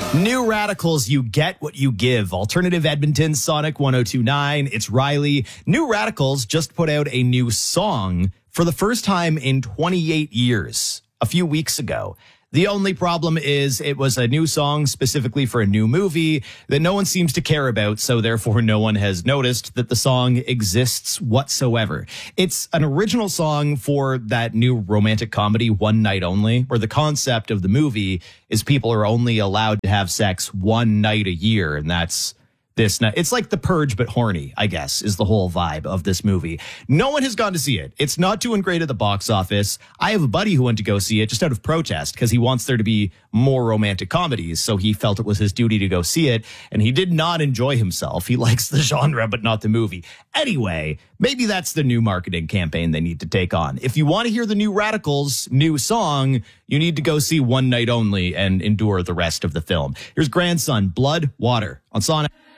New Radicals, you get what you give. Alternative Edmonton, Sonic 102.9. It's Riley. New Radicals just put out a new song for the first time in 28 years, a few weeks ago. The only problem is it was a new song specifically for a new movie that no one seems to care about, so therefore no one has noticed that the song exists whatsoever. It's an original song for that new romantic comedy, One Night Only, where the concept of the movie is people are only allowed to have sex one night a year, and that's this night. It's like The Purge, but horny, I guess, is the whole vibe of this movie. No one has gone to see it. It's not doing great at the box office. I have a buddy who went to go see it just out of protest because he wants there to be more romantic comedies. So he felt it was his duty to go see it. And he did not enjoy himself. He likes the genre, but not the movie. Anyway, maybe that's the new marketing campaign they need to take on. If you want to hear the New Radicals' new song, you need to go see One Night Only and endure the rest of the film. Here's Grandson, Blood, Water on Sonic.